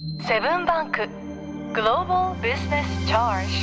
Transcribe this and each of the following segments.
セブンバンクグローバルビジネスチャー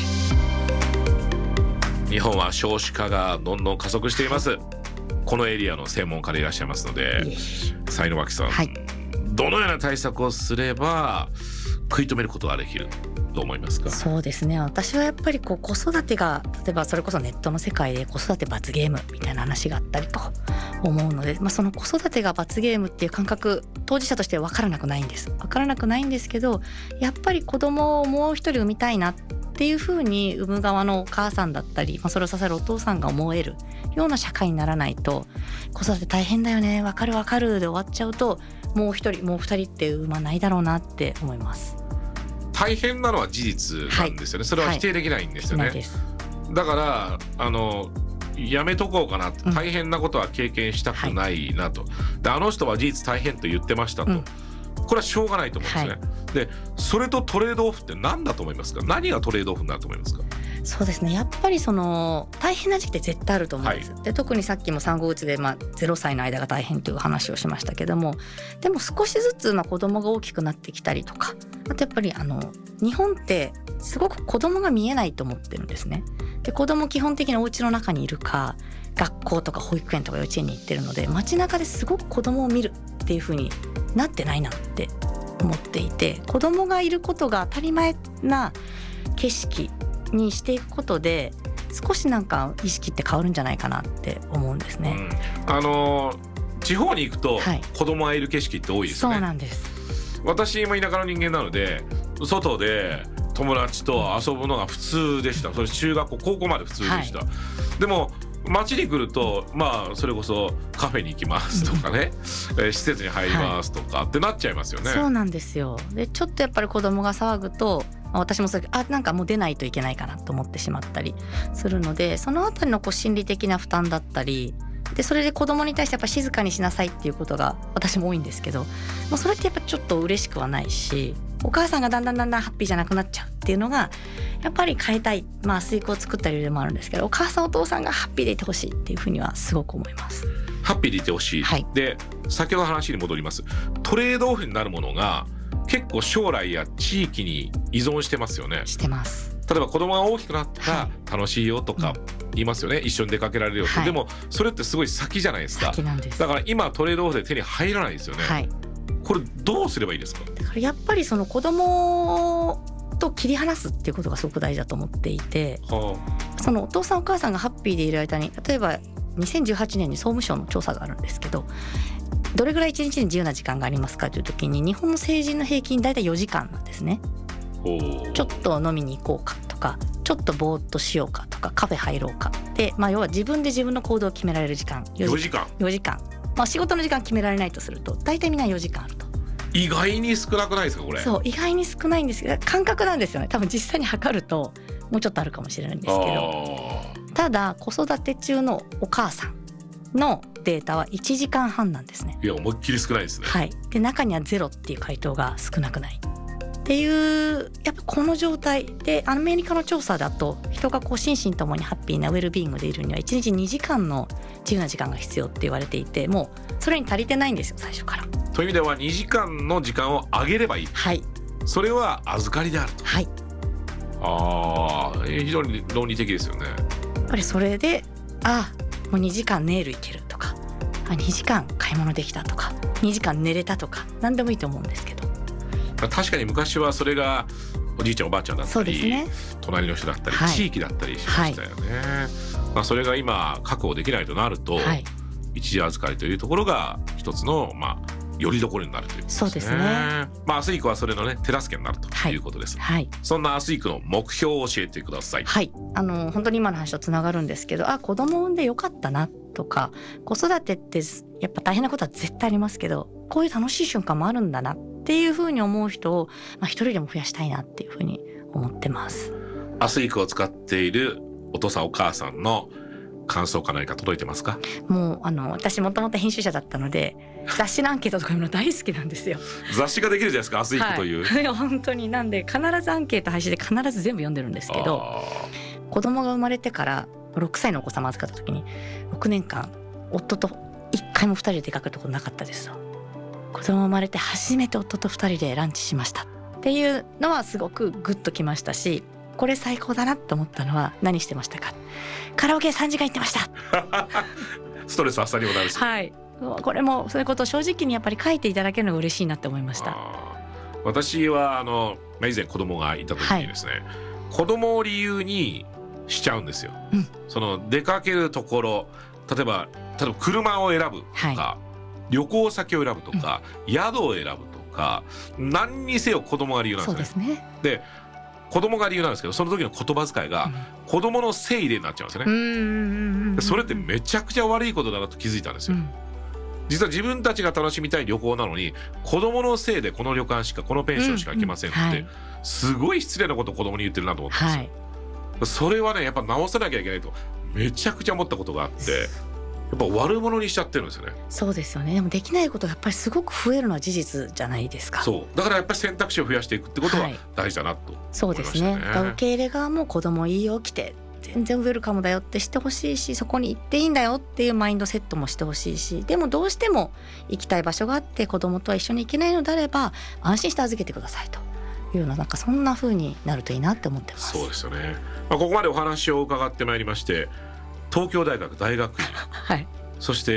ジ。 日本は少子化がどんどん加速しています。このエリアの専門家でいらっしゃいますので、才能脇さん、 はい、 どのような対策をすれば食い止めることができると思いますか？ そうですね、私はやっぱり子育てが、例えばそれこそネットの世界で子育て罰ゲームみたいな話があったりと思うので、その子育てが罰ゲームっていう感覚、当事者として分からなくないんですけど、やっぱり子供をもう一人産みたいなっていう風に産む側のお母さんだったり、それを支えるお父さんが思えるような社会にならないと、子育て大変だよね、分かるで終わっちゃうと、もう一人もう二人って産まないだろうなって思います。 大変なのは事実なんですよね、それは否定できないんですよね、だからやめとこうかな、大変なことは経験したくないなと、であの人は事実大変と言ってましたと、これはしょうがないと思うんですね、でそれとトレードオフって何だと思いますか？何がトレードオフになると思いますか？ そうですね、やっぱり大変な時期って絶対あると思うんです、で特にさっきも産後うつで、0歳の間が大変という話をしましたけども、でも少しずつ子供が大きくなってきたりとか、あとやっぱり日本ってすごく子供が見えないと思ってるんですね。で子供基本的にお家の中にいるか、学校とか保育園とか幼稚園に行ってるので、街中ですごく子供を見るっていう風になってないなって思っていて、子供がいることが当たり前な景色にしていくことで、少し意識って変わるんじゃないかなって思うんですね、 地方に行くと子供がいる景色って多いですよね。 そうなんです。 私も田舎の人間なので、外で友達と遊ぶのが普通でした。それ中学校高校まで普通でした、でも街に来るとそれこそカフェに行きますとかね、施設に入りますとかってなっちゃいますよね。 そうなんですよ。でちょっとやっぱり子供が騒ぐと、私もそれもう出ないといけないかなと思ってしまったりするので、そのあたりの心理的な負担だったりで、それで子供に対してやっぱ静かにしなさいっていうことが私も多いんですけど、それってやっぱちょっと嬉しくはないし、お母さんがだんだんハッピーじゃなくなっちゃうっていうのがやっぱり変えたい、水育を作った理由でもあるんですけど、お母さんお父さんがハッピーでいてほしいっていうふうにはすごく思います。 ハッピーでいてほしい、で先ほどの話に戻ります。トレードオフになるものが結構将来や地域に依存してますよね。 してます。 例えば子供が大きくなったら楽しいよとか言いますよね、一緒に出かけられるよって、でもそれってすごい先じゃないですか。 先なんです。 だから今トレードオフで手に入らないですよね、これどうすればいいですか？ だからやっぱりその子供と切り離すっていうことがすごく大事だと思っていて、そのお父さんお母さんがハッピーでいる間に、例えば2018年に総務省の調査があるんですけど、どれぐらい1日に自由な時間がありますかという時に、日本の成人の平均大体4時間なんですね。ちょっと飲みに行こうかとか、ちょっとぼーっとしようかとか、カフェ入ろうかで、要は自分で自分の行動を決められる時間4時間、仕事の時間決められないとすると大体みんな4時間あると。 意外に少なくないですかこれ？ そう、意外に少ないんですけど、感覚なんですよね。多分実際に測るともうちょっとあるかもしれないんですけど、ただ子育て中のお母さんのデータは1時間半なんですね。 いや思いっきり少ないですね。 で中にはゼロっていう回答が少なくないっていう、やっぱこの状態で、アメリカの調査だと人が心身ともにハッピーなウェルビーイングでいるには1日2時間の自由な時間が必要って言われていて、もうそれに足りてないんですよ最初から。 という意味では2時間の時間を上げればいい、それは預かりであると。非常に論理的ですよね。やっぱりそれでもう2時間ネイルいけるとか、2時間買い物できたとか、2時間寝れたとか、何でもいいと思うんですけど、 確かに昔はそれがおじいちゃんおばあちゃんだったり、隣の人だったり、地域だったりしましたよね、それが今確保できないとなると、一時預かりというところが一つのよりどころになるということですね。 そうですね。 アスイクはそれの手助けになるということです、そんなアスイクの目標を教えてください。 本当に今の話とつながるんですけど、子供産んでよかったなとか、子育てってやっぱ大変なことは絶対ありますけど、こういう楽しい瞬間もあるんだなっていうふうに思う人を、一人でも増やしたいなっていうふうに思ってます。 アスイクを使っているお父さんお母さんの感想か何か届いてますか？ もう私もともと編集者だったので、雑誌のアンケートとか見るの大好きなんですよ。 雑誌ができるじゃないですか、アスイクという、 本当に。なんで必ずアンケート配信で必ず全部読んでるんですけど、子供が生まれてから6歳のお子様預かった時に6年間夫と一回も2人で出かけたことなかったですと。子供生まれて初めて夫と2人でランチしましたっっていうのはすごくグッときましたし、これ最高だなと思ったのは何してましたか。カラオケ3時間行ってましたストレス発散にもなるし、 はい、これもそういうことを正直にやっぱり書いていただけるのが嬉しいなって思いました。 私は以前子供がいた時にですね、子供を理由にしちゃうんですよ、その出かけるところ、例えば車を選ぶとか、旅行先を選ぶとか、宿を選ぶとか、何にせよ子供が理由なんですね。そうですね。で子供が理由なんですけど、その時の言葉遣いが子供のせいでになっちゃうんですよね。それってめちゃくちゃ悪いことだなと気づいたんですよ。実は自分たちが楽しみたい旅行なのに、子供のせいでこの旅館しかこのペンションしか行けませんってすごい失礼なことを子供に言ってるなと思ったんですよ。それはねやっぱ直さなきゃいけないとめちゃくちゃ思ったことがあって、やっぱ悪者にしちゃってるんですよね。そうですよね。でもできないことがやっぱりすごく増えるのは事実じゃないですか。そうだからやっぱり選択肢を増やしていくってことは大事だなと思いましたね。そうですね。受け入れ側も子供いいよ来て全然ウェルカムだよってしてほしいし、そこに行っていいんだよっていうマインドセットもしてほしいし、でもどうしても行きたい場所があって子供とは一緒に行けないのであれば安心して預けてくださいというような、なんかそんな風になるといいなって思ってます。そうですよね。ここまでお話を伺ってまいりまして、東京大学大学院、はい、そして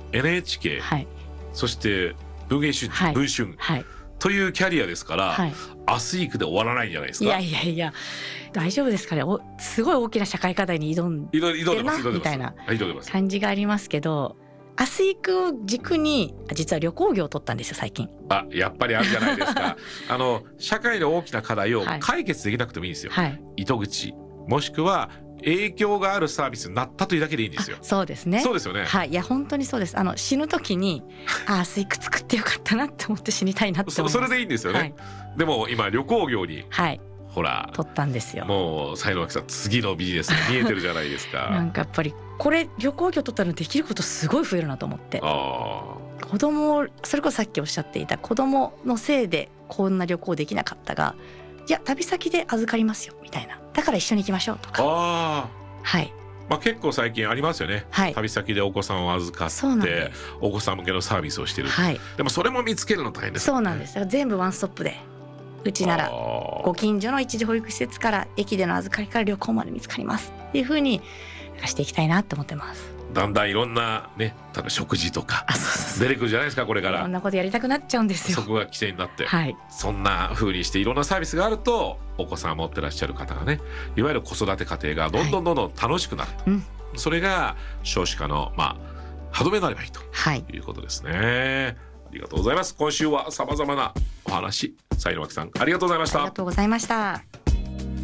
NHK、はい、そして文藝春秋、文春、はい、というキャリアですから、はい、明日行くで終わらないんじゃないですか。いや大丈夫ですかね。すごい大きな社会課題に挑んでるなみたいな感じがありますけど、明日行くを軸に実は旅行業を取ったんですよ最近。やっぱりあるじゃないですか社会の大きな課題を解決できなくてもいいんですよ、はい、糸口もしくは影響があるサービスになったというだけでいいんですよ。そうですね。そうですよね。はい、いや本当にそうです。死ぬ時に明日いく作ってよかったなって思って死にたいなって思います。それでいいんですよね、はい、でも今旅行業に、はい、ほら取ったんですよ。もう才能さん次のビジネスが見えてるじゃないですかなんかやっぱりこれ旅行業取ったらできることすごい増えるなと思って、子供、それこそさっきおっしゃっていた子供のせいでこんな旅行できなかったが、いや旅先で預かりますよみたいな、だから一緒に行きましょうとか、はい、結構最近ありますよね、はい、旅先でお子さんを預かってお子さん向けのサービスをしてる、はい、でもそれも見つけるの大変ですよね。そうなんです。だから全部ワンストップで、うちならご近所の一時保育施設から駅での預かりから旅行まで見つかりますっていう風にしていきたいなと思ってます。だんだんいろんなね、多分食事とか出てくるじゃないですかこれから。こんなことやりたくなっちゃうんですよ。そこが規制になって、はい、そんな風にしていろんなサービスがあるとお子さん持ってらっしゃる方がね、いわゆる子育て家庭がどんどん楽しくなると、はい、それが少子化の歯止めになればいいということですね、ありがとうございます。今週はさまざまなお話、才能脇さんありがとうございました。ありがとうございました。